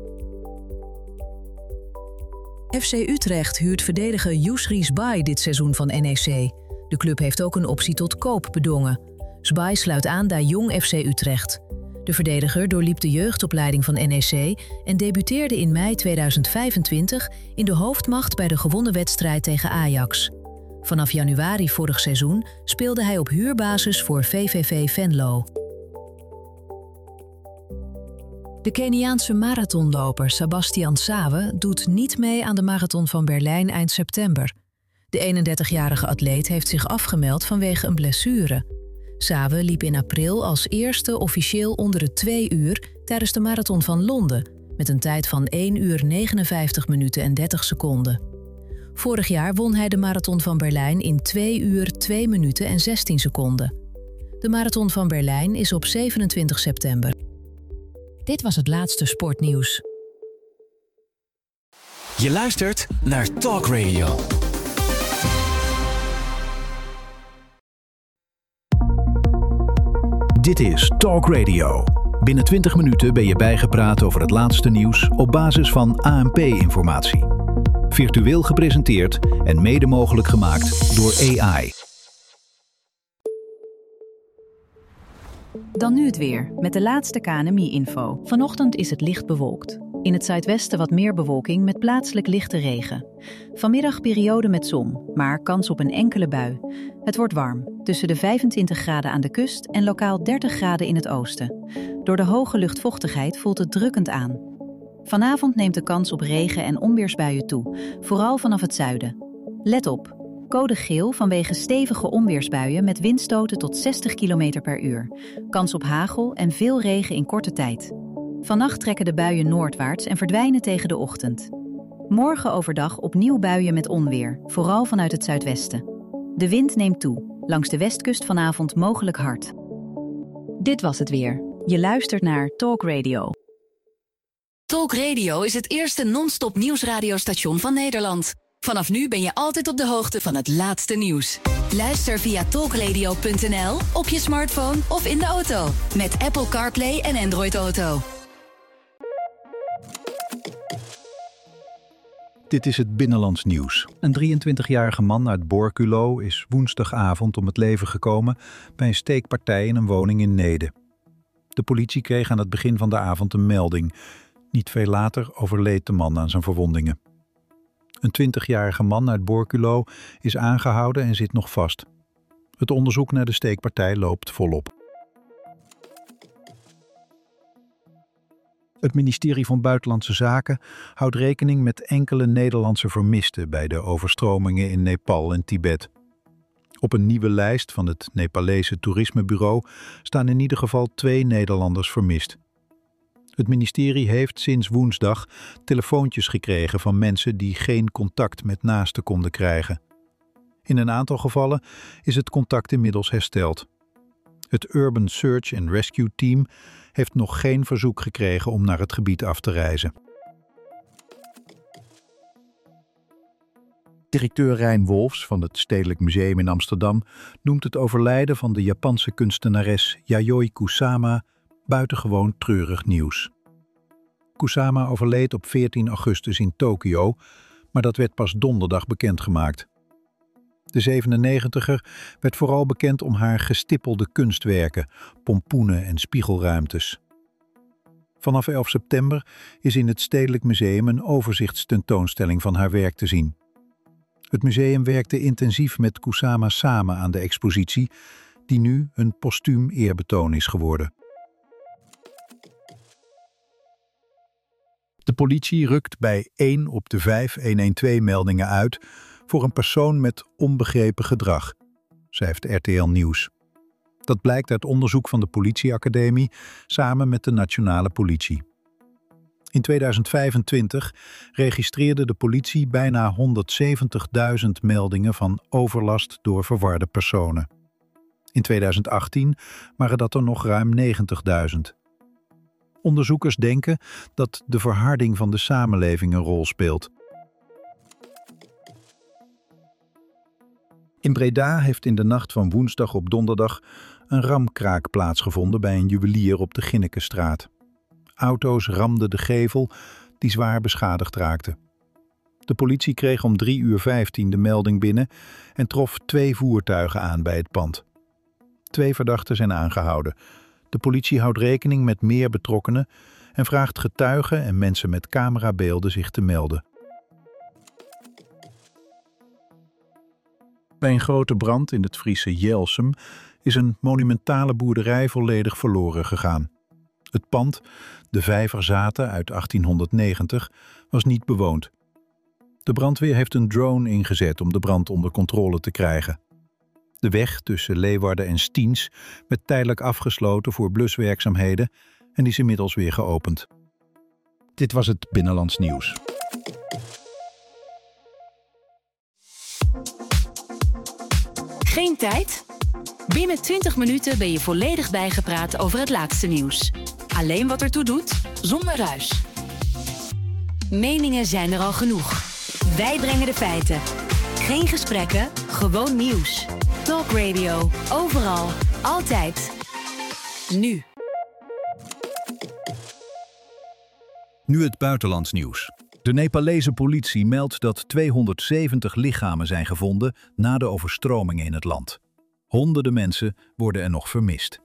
FC Utrecht huurt verdediger Yousri Zbay dit seizoen van NEC. De club heeft ook een optie tot koop bedongen. Zbay sluit aan bij Jong FC Utrecht. De verdediger doorliep de jeugdopleiding van NEC en debuteerde in mei 2025 in de hoofdmacht bij de gewonnen wedstrijd tegen Ajax. Vanaf januari vorig seizoen speelde hij op huurbasis voor VVV Venlo. De Keniaanse marathonloper Sebastian Sawe doet niet mee aan de marathon van Berlijn eind september. De 31-jarige atleet heeft zich afgemeld vanwege een blessure. Sawe liep in april als eerste officieel onder de 2 uur tijdens de marathon van Londen, met een tijd van 1 uur 59 minuten en 30 seconden. Vorig jaar won hij de marathon van Berlijn in 2 uur 2 minuten en 16 seconden. De marathon van Berlijn is op 27 september. Dit was het laatste sportnieuws. Je luistert naar Talk Radio. Dit is Talk Radio. Binnen 20 minuten ben je bijgepraat over het laatste nieuws op basis van ANP-informatie. Virtueel gepresenteerd en mede mogelijk gemaakt door AI. Dan nu het weer, met de laatste KNMI-info. Vanochtend is het licht bewolkt. In het zuidwesten wat meer bewolking met plaatselijk lichte regen. Vanmiddag periode met zon, maar kans op een enkele bui. Het wordt warm, tussen de 25 graden aan de kust en lokaal 30 graden in het oosten. Door de hoge luchtvochtigheid voelt het drukkend aan. Vanavond neemt de kans op regen- en onweersbuien toe, vooral vanaf het zuiden. Let op, code geel vanwege stevige onweersbuien met windstoten tot 60 km per uur. Kans op hagel en veel regen in korte tijd. Vannacht trekken de buien noordwaarts en verdwijnen tegen de ochtend. Morgen overdag opnieuw buien met onweer, vooral vanuit het zuidwesten. De wind neemt toe, langs de westkust vanavond mogelijk hard. Dit was het weer. Je luistert naar Talk Radio. Talk Radio is het eerste non-stop nieuwsradiostation van Nederland. Vanaf nu ben je altijd op de hoogte van het laatste nieuws. Luister via talkradio.nl, op je smartphone of in de auto. Met Apple CarPlay en Android Auto. Dit is het Binnenlands Nieuws. Een 23-jarige man uit Borculo is woensdagavond om het leven gekomen bij een steekpartij in een woning in Neede. De politie kreeg aan het begin van de avond een melding. Niet veel later overleed de man aan zijn verwondingen. Een 20-jarige man uit Borculo is aangehouden en zit nog vast. Het onderzoek naar de steekpartij loopt volop. Het ministerie van Buitenlandse Zaken houdt rekening met enkele Nederlandse vermisten bij de overstromingen in Nepal en Tibet. Op een nieuwe lijst van het Nepalese toerismebureau staan in ieder geval 2 Nederlanders vermist. Het ministerie heeft sinds woensdag telefoontjes gekregen van mensen die geen contact met naasten konden krijgen. In een aantal gevallen is het contact inmiddels hersteld. Het Urban Search and Rescue Team heeft nog geen verzoek gekregen om naar het gebied af te reizen. Directeur Rijn Wolfs van het Stedelijk Museum in Amsterdam noemt het overlijden van de Japanse kunstenares Yayoi Kusama buitengewoon treurig nieuws. Kusama overleed op 14 augustus in Tokio, maar dat werd pas donderdag bekendgemaakt. De 97er werd vooral bekend om haar gestippelde kunstwerken, pompoenen en spiegelruimtes. Vanaf 11 september is in het Stedelijk Museum een overzichtstentoonstelling van haar werk te zien. Het museum werkte intensief met Kusama samen aan de expositie, die nu een postuum eerbetoon is geworden. De politie rukt bij 1 op de 5 112-meldingen uit voor een persoon met onbegrepen gedrag, schrijft RTL Nieuws. Dat blijkt uit onderzoek van de politieacademie samen met de nationale politie. In 2025 registreerde de politie bijna 170.000 meldingen van overlast door verwarde personen. In 2018 waren dat er nog ruim 90.000. Onderzoekers denken dat de verharding van de samenleving een rol speelt. In Breda heeft in de nacht van woensdag op donderdag een ramkraak plaatsgevonden bij een juwelier op de Ginnekenstraat. Auto's ramden de gevel die zwaar beschadigd raakte. De politie kreeg om 3:15 de melding binnen en trof 2 voertuigen aan bij het pand. 2 verdachten zijn aangehouden. De politie houdt rekening met meer betrokkenen en vraagt getuigen en mensen met camerabeelden zich te melden. Bij een grote brand in het Friese Jelsum is een monumentale boerderij volledig verloren gegaan. Het pand, de Vijverzaten uit 1890, was niet bewoond. De brandweer heeft een drone ingezet om de brand onder controle te krijgen. De weg tussen Leeuwarden en Stiens werd tijdelijk afgesloten voor bluswerkzaamheden en is inmiddels weer geopend. Dit was het Binnenlands Nieuws. Geen tijd? Binnen 20 minuten ben je volledig bijgepraat over het laatste nieuws. Alleen wat ertoe doet, zonder ruis. Meningen zijn er al genoeg. Wij brengen de feiten. Geen gesprekken, gewoon nieuws. Talk Radio, overal, altijd. Nu. Nu het buitenlands nieuws. De Nepalese politie meldt dat 270 lichamen zijn gevonden na de overstromingen in het land. Honderden mensen worden er nog vermist.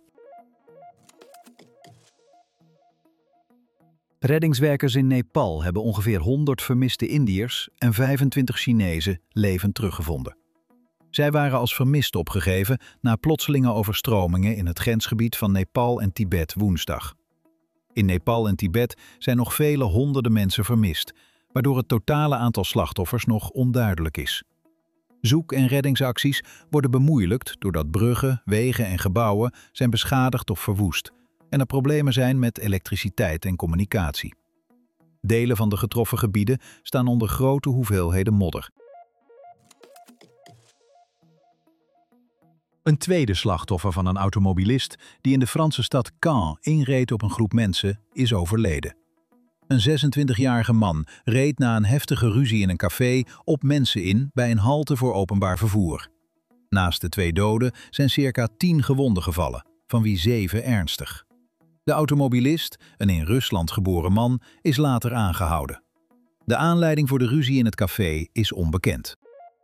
Reddingswerkers in Nepal hebben ongeveer 100 vermiste Indiërs en 25 Chinezen levend teruggevonden. Zij waren als vermist opgegeven na plotselinge overstromingen in het grensgebied van Nepal en Tibet woensdag. In Nepal en Tibet zijn nog vele honderden mensen vermist, waardoor het totale aantal slachtoffers nog onduidelijk is. Zoek- en reddingsacties worden bemoeilijkt doordat bruggen, wegen en gebouwen zijn beschadigd of verwoest en er problemen zijn met elektriciteit en communicatie. Delen van de getroffen gebieden staan onder grote hoeveelheden modder. Een tweede slachtoffer van een automobilist die in de Franse stad Caen inreed op een groep mensen is overleden. Een 26-jarige man reed na een heftige ruzie in een café op mensen in bij een halte voor openbaar vervoer. Naast de 2 doden zijn circa 10 gewonden gevallen, van wie 7 ernstig. De automobilist, een in Rusland geboren man, is later aangehouden. De aanleiding voor de ruzie in het café is onbekend.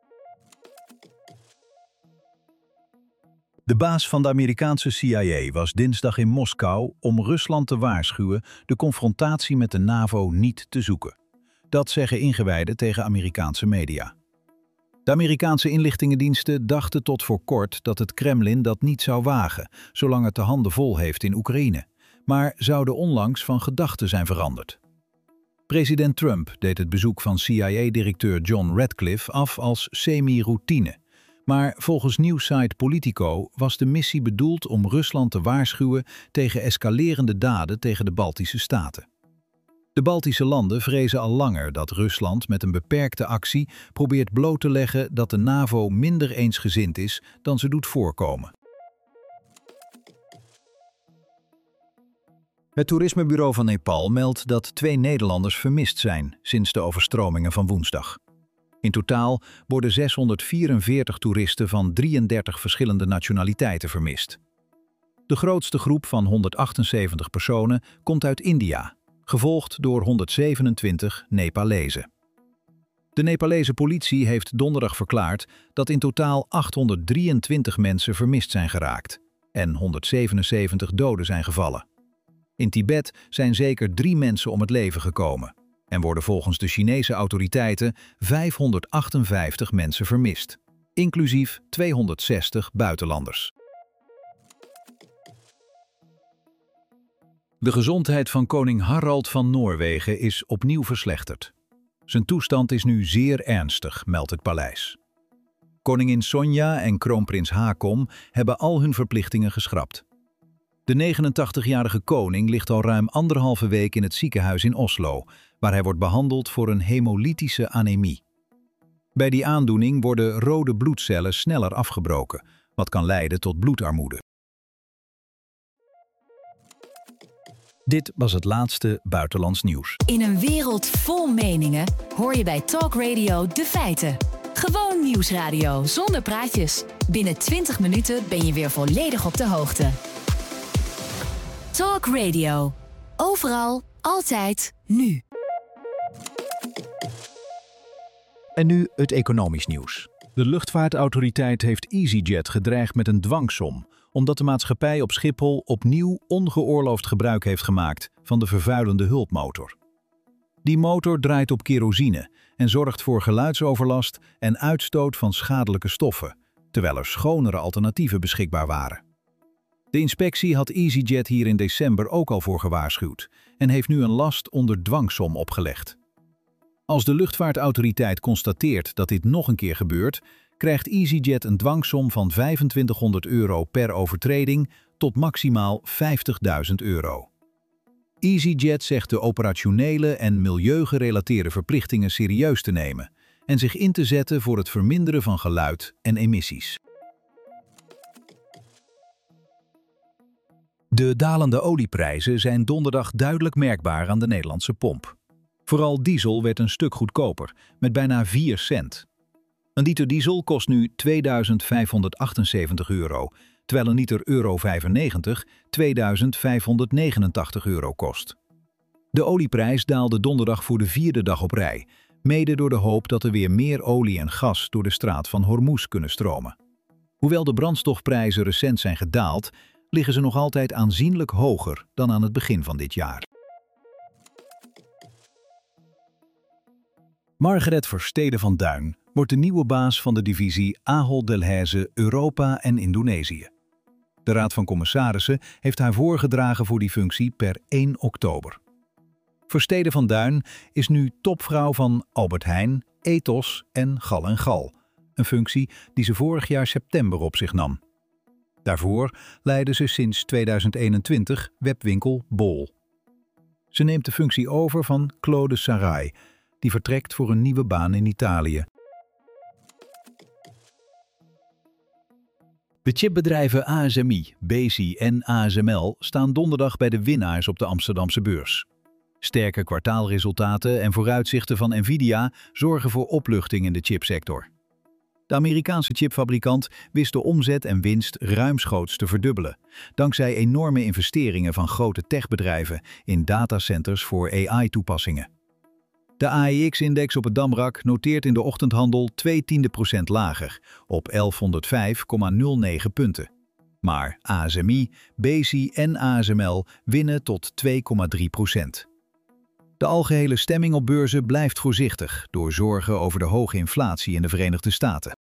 De baas van de Amerikaanse CIA was dinsdag in Moskou om Rusland te waarschuwen de confrontatie met de NAVO niet te zoeken. Dat zeggen ingewijden tegen Amerikaanse media. De Amerikaanse inlichtingendiensten dachten tot voor kort dat het Kremlin dat niet zou wagen, zolang het de handen vol heeft in Oekraïne, maar zouden onlangs van gedachten zijn veranderd. President Trump deed het bezoek van CIA-directeur John Ratcliffe af als semi-routine. Maar volgens nieuwssite Politico was de missie bedoeld om Rusland te waarschuwen tegen escalerende daden tegen de Baltische staten. De Baltische landen vrezen al langer dat Rusland met een beperkte actie probeert bloot te leggen dat de NAVO minder eensgezind is dan ze doet voorkomen. Het toerismebureau van Nepal meldt dat 2 Nederlanders vermist zijn sinds de overstromingen van woensdag. In totaal worden 644 toeristen van 33 verschillende nationaliteiten vermist. De grootste groep van 178 personen komt uit India, gevolgd door 127 Nepalezen. De Nepalese politie heeft donderdag verklaard dat in totaal 823 mensen vermist zijn geraakt en 177 doden zijn gevallen. In Tibet zijn zeker 3 mensen om het leven gekomen en worden volgens de Chinese autoriteiten 558 mensen vermist, inclusief 260 buitenlanders. De gezondheid van koning Harald van Noorwegen is opnieuw verslechterd. Zijn toestand is nu zeer ernstig, meldt het paleis. Koningin Sonja en kroonprins Haakon hebben al hun verplichtingen geschrapt. De 89-jarige koning ligt al ruim 1,5 week in het ziekenhuis in Oslo, waar hij wordt behandeld voor een hemolytische anemie. Bij die aandoening worden rode bloedcellen sneller afgebroken, wat kan leiden tot bloedarmoede. Dit was het laatste buitenlands nieuws. In een wereld vol meningen hoor je bij Talk Radio de feiten. Gewoon nieuwsradio zonder praatjes. Binnen 20 minuten ben je weer volledig op de hoogte. Talk Radio. Overal, altijd, nu. En nu het economisch nieuws. De luchtvaartautoriteit heeft EasyJet gedreigd met een dwangsom, omdat de maatschappij op Schiphol opnieuw ongeoorloofd gebruik heeft gemaakt van de vervuilende hulpmotor. Die motor draait op kerosine en zorgt voor geluidsoverlast en uitstoot van schadelijke stoffen, terwijl er schonere alternatieven beschikbaar waren. De inspectie had EasyJet hier in december ook al voor gewaarschuwd en heeft nu een last onder dwangsom opgelegd. Als de luchtvaartautoriteit constateert dat dit nog een keer gebeurt, krijgt EasyJet een dwangsom van €2500 per overtreding tot maximaal €50.000. EasyJet zegt de operationele en milieugerelateerde verplichtingen serieus te nemen en zich in te zetten voor het verminderen van geluid en emissies. De dalende olieprijzen zijn donderdag duidelijk merkbaar aan de Nederlandse pomp. Vooral diesel werd een stuk goedkoper, met bijna 4 cent. Een liter diesel kost nu €2578, terwijl een liter euro 95 €2589 kost. De olieprijs daalde donderdag voor de 4e dag op rij, mede door de hoop dat er weer meer olie en gas door de straat van Hormuz kunnen stromen. Hoewel de brandstofprijzen recent zijn gedaald, liggen ze nog altijd aanzienlijk hoger dan aan het begin van dit jaar. Margaret Versteden van Duin wordt de nieuwe baas van de divisie Ahold Delhaize Europa en Indonesië. De Raad van Commissarissen heeft haar voorgedragen voor die functie per 1 oktober. Versteden van Duin is nu topvrouw van Albert Heijn, Ethos en Gal & Gal, een functie die ze vorig jaar september op zich nam. Daarvoor leidde ze sinds 2021 webwinkel Bol. Ze neemt de functie over van Claude Sarai, die vertrekt voor een nieuwe baan in Italië. De chipbedrijven ASMI, Besi en ASML staan donderdag bij de winnaars op de Amsterdamse beurs. Sterke kwartaalresultaten en vooruitzichten van Nvidia zorgen voor opluchting in de chipsector. De Amerikaanse chipfabrikant wist de omzet en winst ruimschoots te verdubbelen, dankzij enorme investeringen van grote techbedrijven in datacenters voor AI-toepassingen. De AEX-index op het Damrak noteert in de ochtendhandel 0,2% lager, op 1105,09 punten. Maar ASMI, Besi en ASML winnen tot 2,3%. De algehele stemming op beurzen blijft voorzichtig door zorgen over de hoge inflatie in de Verenigde Staten.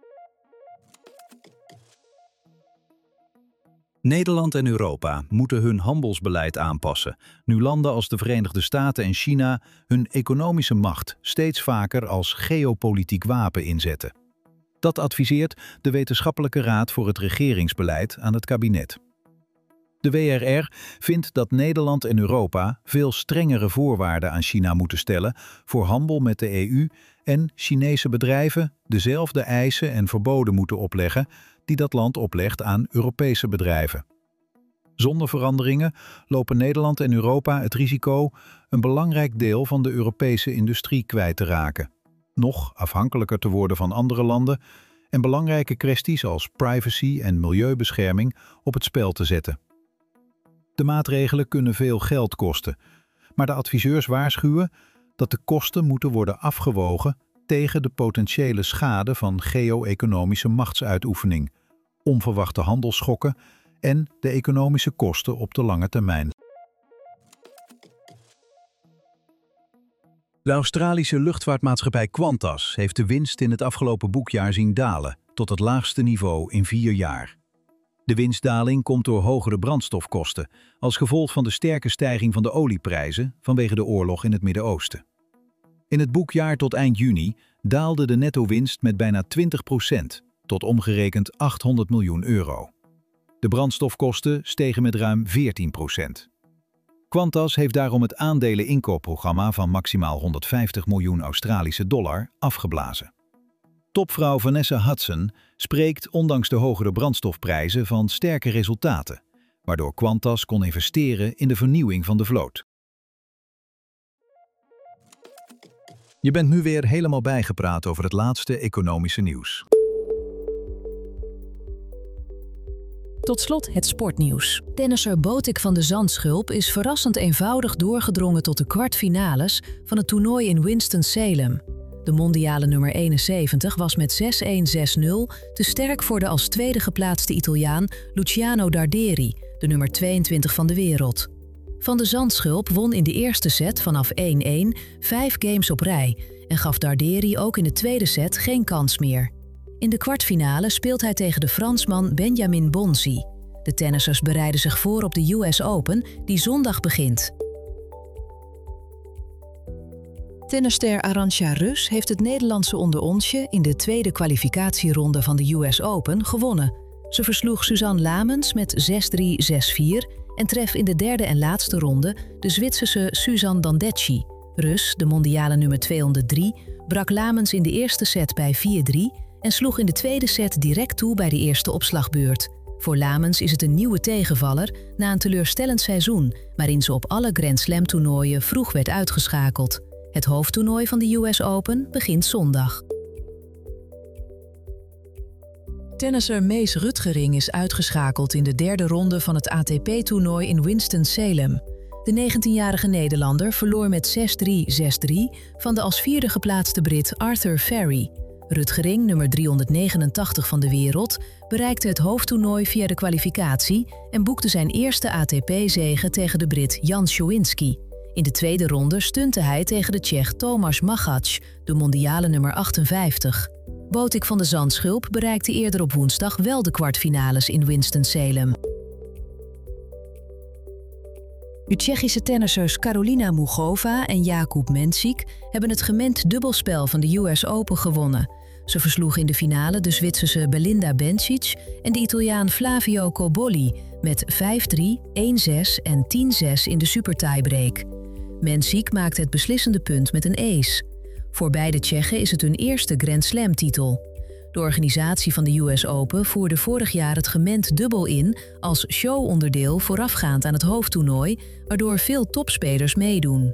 Nederland en Europa moeten hun handelsbeleid aanpassen, nu landen als de Verenigde Staten en China hun economische macht steeds vaker als geopolitiek wapen inzetten. Dat adviseert de Wetenschappelijke Raad voor het Regeringsbeleid aan het kabinet. De WRR vindt dat Nederland en Europa veel strengere voorwaarden aan China moeten stellen voor handel met de EU en Chinese bedrijven dezelfde eisen en verboden moeten opleggen die dat land oplegt aan Europese bedrijven. Zonder veranderingen lopen Nederland en Europa het risico een belangrijk deel van de Europese industrie kwijt te raken, nog afhankelijker te worden van andere landen en belangrijke kwesties als privacy en milieubescherming op het spel te zetten. De maatregelen kunnen veel geld kosten, maar de adviseurs waarschuwen dat de kosten moeten worden afgewogen tegen de potentiële schade van geo-economische machtsuitoefening, onverwachte handelsschokken en de economische kosten op de lange termijn. De Australische luchtvaartmaatschappij Qantas heeft de winst in het afgelopen boekjaar zien dalen tot het laagste niveau in 4 jaar. De winstdaling komt door hogere brandstofkosten als gevolg van de sterke stijging van de olieprijzen vanwege de oorlog in het Midden-Oosten. In het boekjaar tot eind juni daalde de netto-winst met bijna 20% tot omgerekend €800 miljoen. De brandstofkosten stegen met ruim 14%. Qantas heeft daarom het aandeleninkoopprogramma van maximaal $150 miljoen afgeblazen. Topvrouw Vanessa Hudson spreekt ondanks de hogere brandstofprijzen van sterke resultaten, waardoor Qantas kon investeren in de vernieuwing van de vloot. Je bent nu weer helemaal bijgepraat over het laatste economische nieuws. Tot slot het sportnieuws. Tennisser Botic van de Zandschulp is verrassend eenvoudig doorgedrongen tot de kwartfinales van het toernooi in Winston-Salem. De mondiale nummer 71 was met 6-1, 6-0 te sterk voor de als tweede geplaatste Italiaan Luciano Darderi, de nummer 22 van de wereld. Van de Zandschulp won in de eerste set vanaf 1-1 5 games op rij en gaf Darderi ook in de tweede set geen kans meer. In de kwartfinale speelt hij tegen de Fransman Benjamin Bonzi. De tennissers bereiden zich voor op de US Open, die zondag begint. Tennisster Arantxa Rus heeft het Nederlandse onderonsje in de tweede kwalificatieronde van de US Open gewonnen. Ze versloeg Suzanne Lamens met 6-3, 6-4 en treft in de derde en laatste ronde de Zwitserse Suzanne Dandecchi. Rus, de mondiale nummer 203, brak Lamens in de eerste set bij 4-3 en sloeg in de tweede set direct toe bij de eerste opslagbeurt. Voor Lamens is het een nieuwe tegenvaller na een teleurstellend seizoen, waarin ze op alle Grand Slam toernooien vroeg werd uitgeschakeld. Het hoofdtoernooi van de US Open begint zondag. Tennisser Mees Rutgering is uitgeschakeld in de derde ronde van het ATP-toernooi in Winston-Salem. De 19-jarige Nederlander verloor met 6-3, 6-3 van de als vierde geplaatste Brit Arthur Ferry. Rutgering, nummer 389 van de wereld, bereikte het hoofdtoernooi via de kwalificatie en boekte zijn eerste ATP-zege tegen de Brit Jan Schowinski. In de tweede ronde stunte hij tegen de Tsjech Tomáš Machac, de mondiale nummer 58. Botic van de Zandschulp bereikte eerder op woensdag wel de kwartfinales in Winston-Salem. De Tsjechische tennissers Karolina Mugova en Jakub Mensik hebben het gemengd dubbelspel van de US Open gewonnen. Ze versloegen in de finale de Zwitserse Belinda Bencic en de Italiaan Flavio Cobolli met 5-3, 1-6 en 10-6 in de supertiebreak. Mensik maakte het beslissende punt met een ace. Voor beide Tsjechen is het hun eerste Grand Slam-titel. De organisatie van de US Open voerde vorig jaar het gemengd dubbel in als showonderdeel voorafgaand aan het hoofdtoernooi, waardoor veel topspelers meedoen.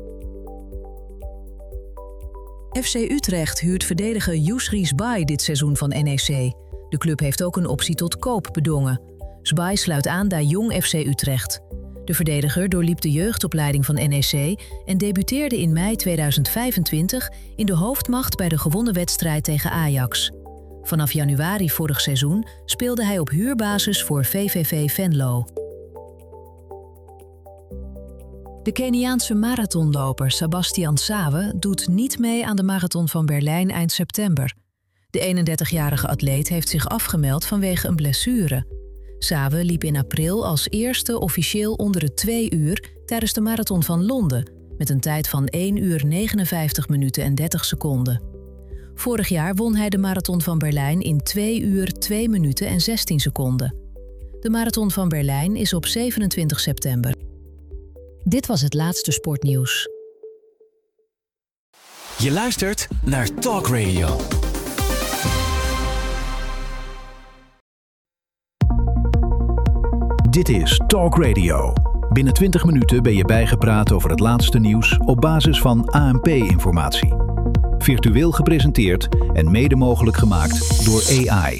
FC Utrecht huurt verdediger Yousri Sbaai dit seizoen van NEC. De club heeft ook een optie tot koop bedongen. Sbaai sluit aan bij Jong FC Utrecht. De verdediger doorliep de jeugdopleiding van NEC en debuteerde in mei 2025 in de hoofdmacht bij de gewonnen wedstrijd tegen Ajax. Vanaf januari vorig seizoen speelde hij op huurbasis voor VVV Venlo. De Keniaanse marathonloper Sebastian Sawe doet niet mee aan de Marathon van Berlijn eind september. De 31-jarige atleet heeft zich afgemeld vanwege een blessure. Sawe liep in april als eerste officieel onder de 2 uur tijdens de Marathon van Londen, met een tijd van 1 uur 59 minuten en 30 seconden. Vorig jaar won hij de Marathon van Berlijn in 2 uur 2 minuten en 16 seconden. De Marathon van Berlijn is op 27 september. Dit was het laatste sportnieuws. Je luistert naar Talk Radio. Dit is Talk Radio. Binnen 20 minuten ben je bijgepraat over het laatste nieuws op basis van ANP-informatie. Virtueel gepresenteerd en mede mogelijk gemaakt door AI.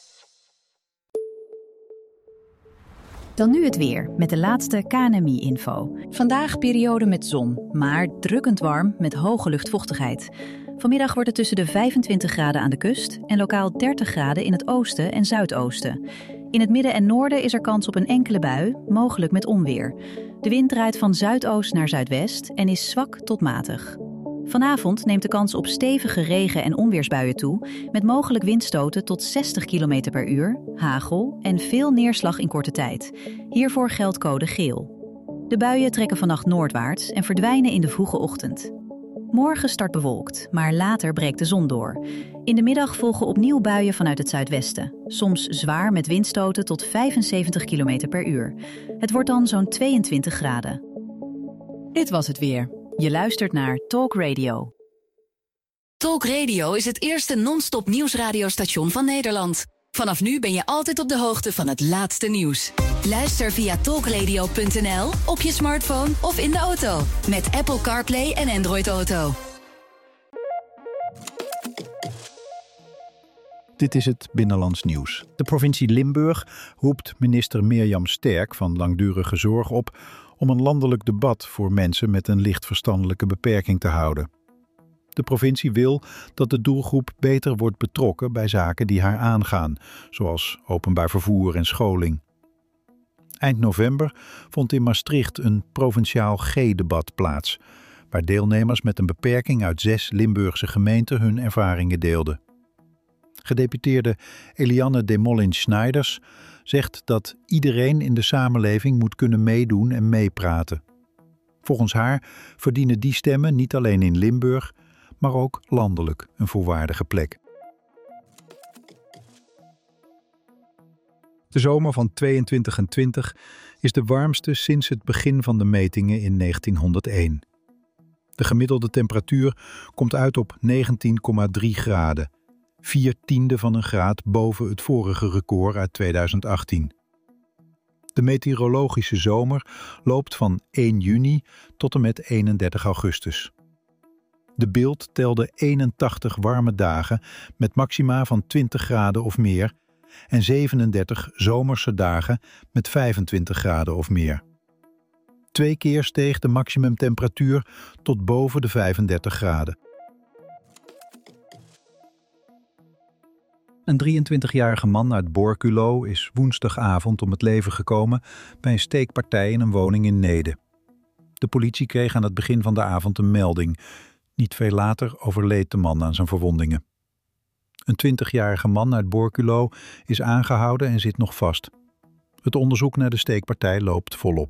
Dan nu het weer met de laatste KNMI-info. Vandaag periode met zon, maar drukkend warm met hoge luchtvochtigheid. Vanmiddag wordt het tussen de 25 graden aan de kust en lokaal 30 graden in het oosten en zuidoosten. In het midden en noorden is er kans op een enkele bui, mogelijk met onweer. De wind draait van zuidoost naar zuidwest en is zwak tot matig. Vanavond neemt de kans op stevige regen- en onweersbuien toe, met mogelijk windstoten tot 60 km per uur, hagel en veel neerslag in korte tijd. Hiervoor geldt code geel. De buien trekken vannacht noordwaarts en verdwijnen in de vroege ochtend. Morgen start bewolkt, maar later breekt de zon door. In de middag volgen opnieuw buien vanuit het zuidwesten, soms zwaar met windstoten tot 75 km per uur. Het wordt dan zo'n 22 graden. Dit was het weer. Je luistert naar Talk Radio. Talk Radio is het eerste non-stop nieuwsradiostation van Nederland. Vanaf nu ben je altijd op de hoogte van het laatste nieuws. Luister via talkradio.nl, op je smartphone of in de auto. Met Apple CarPlay en Android Auto. Dit is het Binnenlands Nieuws. De provincie Limburg roept minister Mirjam Sterk van Langdurige Zorg op om een landelijk debat voor mensen met een licht verstandelijke beperking te houden. De provincie wil dat de doelgroep beter wordt betrokken bij zaken die haar aangaan, zoals openbaar vervoer en scholing. Eind november vond in Maastricht een provinciaal G-debat plaats, waar deelnemers met een beperking uit 6 Limburgse gemeenten hun ervaringen deelden. Gedeputeerde Eliane de Molins-Schneiders zegt dat iedereen in de samenleving moet kunnen meedoen en meepraten. Volgens haar verdienen die stemmen niet alleen in Limburg, maar ook landelijk een volwaardige plek. De zomer van 22 en 20 is de warmste sinds het begin van de metingen in 1901. De gemiddelde temperatuur komt uit op 19,3 graden, 4/10 van een graad boven het vorige record uit 2018. De meteorologische zomer loopt van 1 juni tot en met 31 augustus. De Bild telde 81 warme dagen met maxima van 20 graden of meer en 37 zomerse dagen met 25 graden of meer. 2 keer steeg de maximumtemperatuur tot boven de 35 graden. Een 23-jarige man uit Borculo is woensdagavond om het leven gekomen bij een steekpartij in een woning in Neede. De politie kreeg aan het begin van de avond een melding. Niet veel later overleed de man aan zijn verwondingen. Een 20-jarige man uit Borculo is aangehouden en zit nog vast. Het onderzoek naar de steekpartij loopt volop.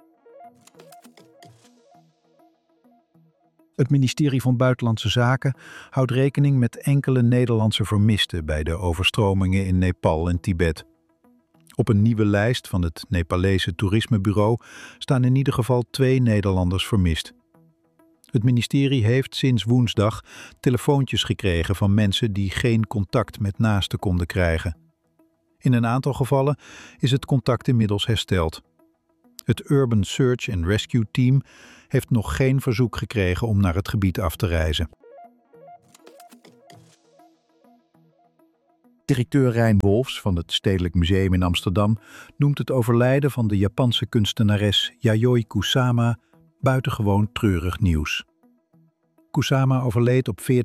Het ministerie van Buitenlandse Zaken houdt rekening met enkele Nederlandse vermisten bij de overstromingen in Nepal en Tibet. Op een nieuwe lijst van het Nepalese toerismebureau staan in ieder geval 2 Nederlanders vermist. Het ministerie heeft sinds woensdag telefoontjes gekregen van mensen die geen contact met naasten konden krijgen. In een aantal gevallen is het contact inmiddels hersteld. Het Urban Search and Rescue Team heeft nog geen verzoek gekregen om naar het gebied af te reizen. Directeur Rijn Wolfs van het Stedelijk Museum in Amsterdam noemt het overlijden van de Japanse kunstenares Yayoi Kusama buitengewoon treurig nieuws. Kusama overleed op 14